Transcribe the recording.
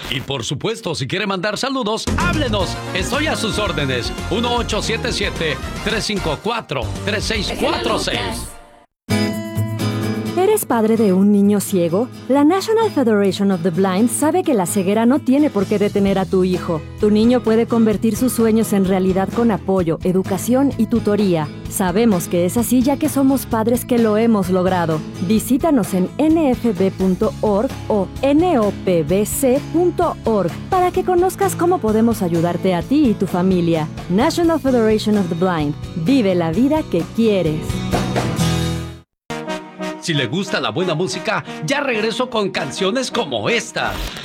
Y por supuesto, si quiere mandar saludos, háblenos. Estoy a sus órdenes. 1877-354-3646. ¿Eres padre de un niño ciego? La National Federation of the Blind sabe que la ceguera no tiene por qué detener a tu hijo. Tu niño puede convertir sus sueños en realidad con apoyo, educación y tutoría. Sabemos que es así ya que somos padres que lo hemos logrado. Visítanos en nfb.org o nopbc.org para que conozcas cómo podemos ayudarte a ti y tu familia. National Federation of the Blind. Vive la vida que quieres. Si le gusta la buena música, ya regreso con canciones como esta.